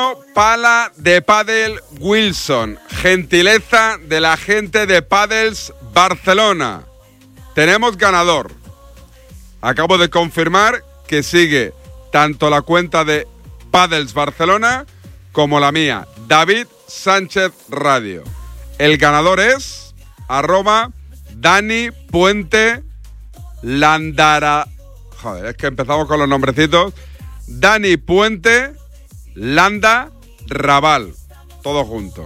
Pala de pádel Wilson, gentileza de la gente de Padels Barcelona. Tenemos ganador. Acabo de confirmar que sigue tanto la cuenta de Padels Barcelona como la mía, David Sánchez Radio. El ganador es @Dani Puente Landara. Joder, es que empezamos con los nombrecitos. Dani Puente Landa Raval, todo junto.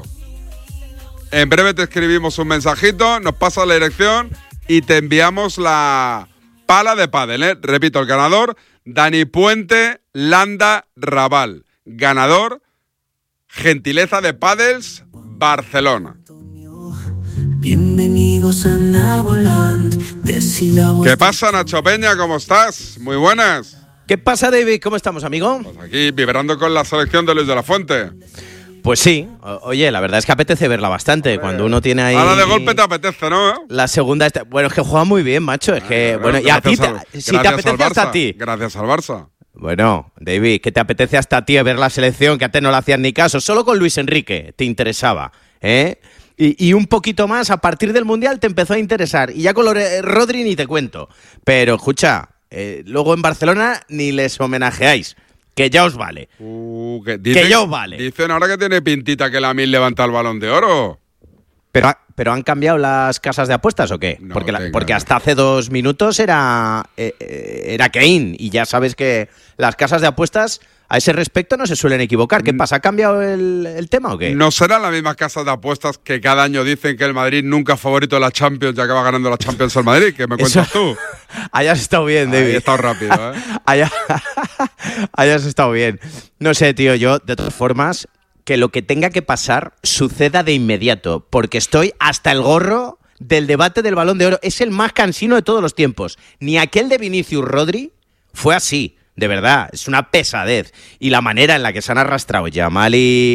En breve te escribimos un mensajito, nos pasas la dirección y te enviamos la pala de pádel, ¿eh? Repito, el ganador, Dani Puente Landa Raval. Ganador, gentileza de Padels Barcelona. Bienvenidos a Navoland. ¿Qué pasa, Nacho Peña? ¿Cómo estás? Muy buenas. ¿Qué pasa, David? ¿Cómo estamos, amigo? Pues aquí, vibrando con la selección de Luis de la Fuente. Pues sí. Oye, la verdad es que apetece verla bastante. Cuando uno tiene ahí... Ahora de golpe te apetece, ¿no? La segunda... Bueno, es que juega muy bien, macho. Es que... Bueno, y a ti... Si te apetece hasta a ti. Gracias al Barça. Bueno, David, que te apetece hasta a ti ver la selección, que antes no le hacías ni caso. Solo con Luis Enrique te interesaba, ¿eh? Y un poquito más, a partir del Mundial te empezó a interesar. Y ya con Rodri ni te cuento. Pero, escucha... luego en Barcelona ni les homenajeáis, que ya os vale. Que ya os vale. Dicen ahora que tiene pintita que Lamine levanta el Balón de Oro. ¿Pero han cambiado las casas de apuestas o qué? No, porque hasta hace 2 minutos era Kane, y ya sabes que las casas de apuestas a ese respecto no se suelen equivocar. ¿Qué pasa? ¿Ha cambiado el tema o qué? No serán las mismas casas de apuestas que cada año dicen que el Madrid nunca es favorito de la Champions, ya que va ganando la Champions el Madrid. ¿Qué me cuentas tú? Hayas estado bien, David. He estado rápido, ¿eh? Hayas estado bien. No sé, tío, yo, de todas formas, que lo que tenga que pasar suceda de inmediato, porque estoy hasta el gorro del debate del Balón de Oro. Es el más cansino de todos los tiempos. Ni aquel de Vinicius Rodri fue así. De verdad, es una pesadez. Y la manera en la que se han arrastrado Yamal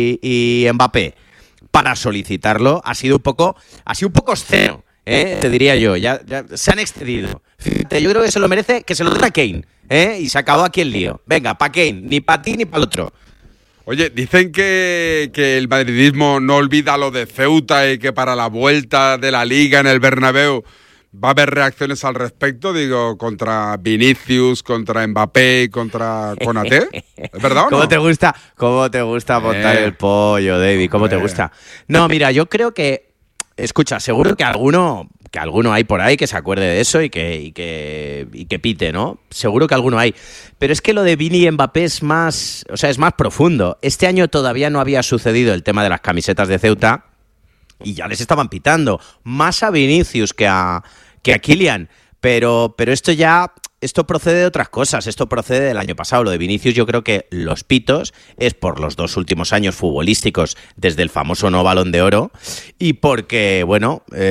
y Mbappé para solicitarlo ha sido un poco obsceno, te diría yo. Ya se han excedido. Fíjate, yo creo que se lo merece, que se lo dé Kane, y se acabó aquí el lío. Venga, pa' Kane, ni pa' ti ni pa' el otro. Oye, dicen que el madridismo no olvida lo de Ceuta y que para la vuelta de la Liga en el Bernabéu va a haber reacciones al respecto, digo, contra Vinicius, contra Mbappé, contra Konaté. ¿Es verdad o no? ¿Cómo te gusta montar el pollo, David? ¿Cómo te gusta? No, mira, yo creo que... Escucha, seguro que alguno hay por ahí que se acuerde de eso y que pite, ¿no? Seguro que alguno hay. Pero es que lo de Vini y Mbappé es más profundo. Este año todavía no había sucedido el tema de las camisetas de Ceuta y ya les estaban pitando. Más a Vinicius que a Kylian. Pero esto procede de otras cosas. Esto procede del año pasado. Lo de Vinicius, yo creo que los pitos es por los 2 últimos años futbolísticos desde el famoso no Balón de Oro y porque, bueno, lo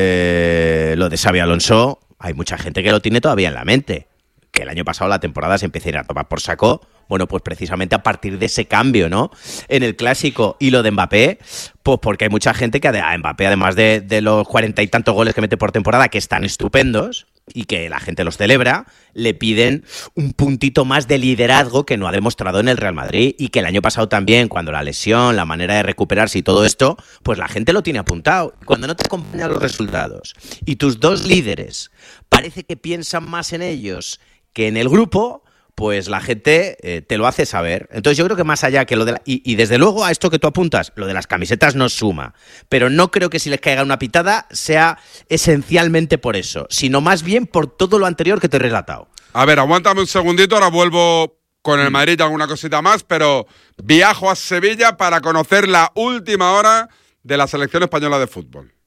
de Xabi Alonso, hay mucha gente que lo tiene todavía en la mente. Que el año pasado la temporada se empezó a ir a tomar por saco. Bueno, pues precisamente a partir de ese cambio, ¿no? En el Clásico. Y lo de Mbappé, pues porque hay mucha gente que a Mbappé, además de los 40 y tantos goles que mete por temporada, que están estupendos y que la gente los celebra, le piden un puntito más de liderazgo que no ha demostrado en el Real Madrid y que el año pasado también, cuando la lesión, la manera de recuperarse y todo esto, pues la gente lo tiene apuntado. Cuando no te acompañan los resultados y tus 2 líderes parece que piensan más en ellos que en el grupo, pues la gente te lo hace saber. Entonces yo creo que más allá que lo de y desde luego a esto que tú apuntas, lo de las camisetas no suma, pero no creo que si les caiga una pitada sea esencialmente por eso, sino más bien por todo lo anterior que te he relatado. A ver, aguántame un segundito, ahora vuelvo con el Madrid alguna cosita más, pero viajo a Sevilla para conocer la última hora de la selección española de fútbol.